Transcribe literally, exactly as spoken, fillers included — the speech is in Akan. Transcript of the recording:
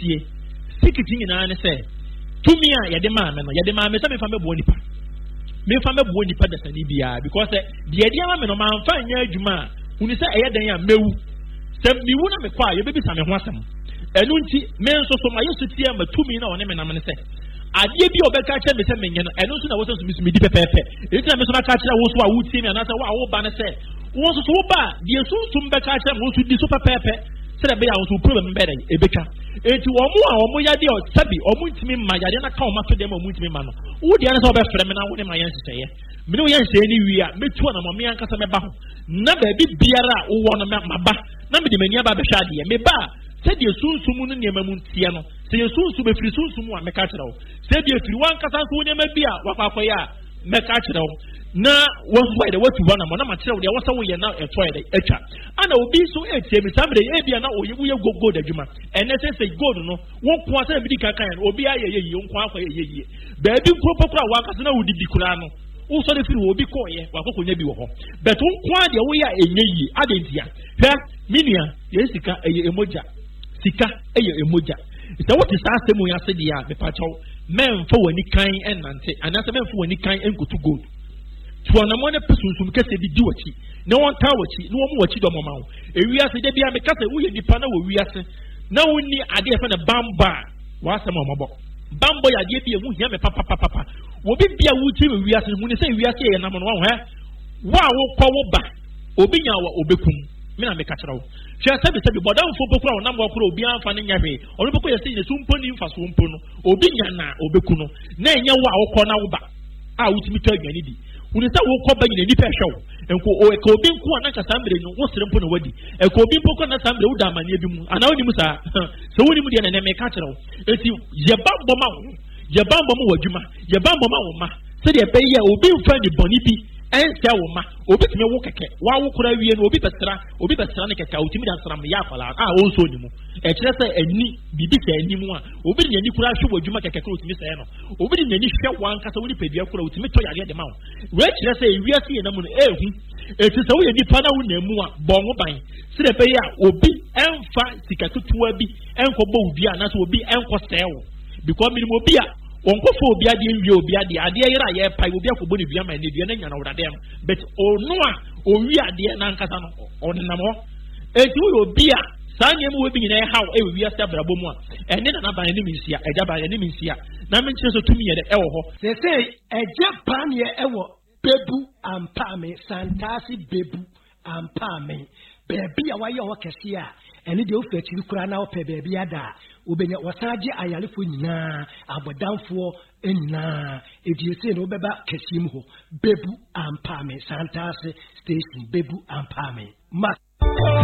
tie secret nyina ne say tumi a yɛde maa me no yɛde maa me sɛ mefa mɛboa nipa mefa mɛboa nipa dasani bia because deɛ deɛ ama me no mamfa nyɛ adwuma a hunu sɛ ɛyɛ dan a mewu sɛ mewu na mekɔ a yɛbɛbisa me ho asɛm ɛno nti me nso so mayɛ so tie ma tumi na ɔne me nam ne sɛ adeɛ bi a ɔbɛka kyerɛ me sɛ menyɛ no ɛno nso na wɔsɛ so mesumi di pɛpɛɛpɛ ɛnti na me so bɛka kyerɛ wo so a wotie me anaasɛ wo a woba ne sɛ wo nso so woba a deɛ sunsum bɛka kyerɛ me wo so di so pɛpɛɛpɛ sɛ ɛbɛyɛ a wo so problem bɛdɛ ɛbɛka enti wɔn a wɔn yade ɔsabi wɔn ntumi ma yade na ka wɔn ato dɛm a wɔn ntumi ma no wo deɛ ne sɛ ɔbɛfrɛ me na wo ne ma yɛn nhyehyɛeɛ mene wo yɛn nhyehyɛeɛ ne wie a metu na ma me ankasa mɛba ho na baabi biara a wowɔ no maba na mede m'ani aba bɛhwɛ adeɛ meba a sɛdeɛ sunsum no nneɛma mu nteɛ no sɛ yɛ sunsum efiri sunsum a mɛka kyerɛ wo sɛdeɛ efiri wankasa nso wo nneɛma bi a wakɔ akɔyɛ a mɛka kyerɛ wo na wɔn so yɛ wɔtu hɔ na mo na ma kyerɛ wo deɛ wɔsɛ wo yɛ na ɛtɔ yɛ atwa ana obi so etie mi samre ebia na oye wo yɛ gold adwuma ɛnɛ sɛ sɛ gold no wɔn ko asɛ bi di kankan no obi ayɛ yɛ yie wɔn akɔ yɛ yie baabi nkropɔ kora wankasa na wodidi kora no wo so de firi wo obi kɔɔ yɛ wakɔkɔ nya bi wɔ hɔ but wɔn ko adeɛ wo yɛ enye yie adentia hwɛ minia yɛ sika ɛyɛ emogya sika ɛyɛ emogya sɛ wote saa asɛm yɛ ase deɛ a mepakyɛw mɛmfa w'ani kan ɛnante anaasɛ mɛmfa w'ani kan ɛnkoto gold tuanamo ne pesunsum kɛse bi di w'akyi na wɔn taa w'akyi na wɔn mu w'akyi dɔm ɔma wo ewiase de bia meka sɛ woyɛ nipa na wɔ wiase na wonni adeɛ fɛ ne bamba a w'asɛm a ɔmɔbɔ bambɔ yɛ adeɛ bi a ɛho hia me papapapapa obi bia wokyi wɔ wiase hu ne sɛ wiase yɛ nam no wɔn hɛ wo a wokɔ wo ba obi nya wɔ obekum me na meka kyerɛ wo hwɛ sɛbi sɛbi bɔdamfo pokora wo nam wɔkora obi amfa ne nya hwee ɔno pokɔ yɛ sɛ yɛ so mpo ne mfa so mpo no obi nya na obeku no na ɛnyɛ wo a wokɔ na wo ba a wotumi tɔ aduane di wuni sɛ wokɔ ba nyina nipa ɛhwɛ wo nko o ɛka obi nko a na nka saa mmerɛ no wo sere mpo na wadi ɛka obi mpo kɔ na saa mmerɛ woda amanneɛ bi mu anaa wonim saa sɛ wonim deɛ nɛnɛ meka kyerɛ wo enti yɛbambɔ ma wo yɛbambɔ ma wɔ adwuma yɛbambɔ ma wo ma sɛdeɛ ɛbɛyɛ obi mfa ne bɔne bi ɛnsɛ wo ma obi tumi wo kɛkɛ wawo kora wie no obi bɛsra obi bɛsra ne kɛkɛ otumi da nsram yɛ akwala a ɔnso ni mu ɛkyerɛ sɛ ani bibi sɛ ani mu a obi de n'ani kora hwɛ wɔ adwuma kɛkɛ kora otumi sɛ no obi de n'ani hwɛ wankasa wo nipadua kora otumi tɔ yareɛ de ma wo wei kyerɛ sɛ ewiase yɛ nam no ɛɛhu eti sɛ woyɛ nipa na wo na mu a bɔ ho ban sɛ bɛyɛ a obi ɛmfa sika ketewa bi ɛnkɔbɔ wo dua anaasɛ obi ɛnkɔ sɛɛ wo because minim obi a onkofo obi ade nwie obi ade ade yera ye pai obi akobɔ ne dua ma ne dua na nya na wurade am but ono a owi ade na nkasa no onenam ho enti wo obi a saa nyem wo bi nyina haw e wi asa brabo mu a ene na na ban ne minsia eja ban ne minsia na me kyerɛ so tumi ye de e wo ho se se eja ban ye e wo bebu ampame santasi bebu ampame bebi a waye wo kɛse a ene de wo fa kyiri kura na wo pɛ bebi ada obenya wasaje ayalefo nyinaa abodamfo nyinaa ediese no beba kasim ho bebu ampame santase station bebu ampame ma